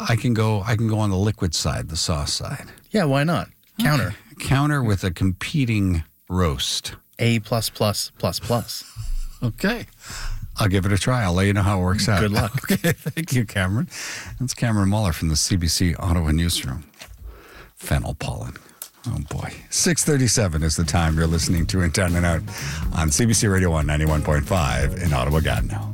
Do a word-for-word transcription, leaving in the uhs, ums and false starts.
uh, I can go. I can go on the liquid side, the sauce side. Yeah, why not? Counter. Okay. Counter with a competing roast. A plus plus plus plus. Okay. I'll give it a try. I'll let you know how it works out. Good luck. Okay, thank you, Cameron. That's Cameron Muller from the C B C Ottawa Newsroom. Fennel pollen. Oh, boy. six thirty-seven is the time. You're listening to In Town and Out on C B C Radio one ninety-one point five in Ottawa, Gatineau.